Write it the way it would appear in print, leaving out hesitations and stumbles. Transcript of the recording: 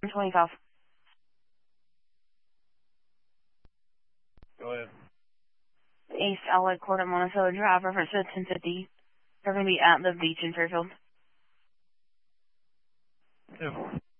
25. Go ahead. East Outlet Court at Monticello Drive, reference to 1050. They're going to be at the beach in Fairfield. Yeah.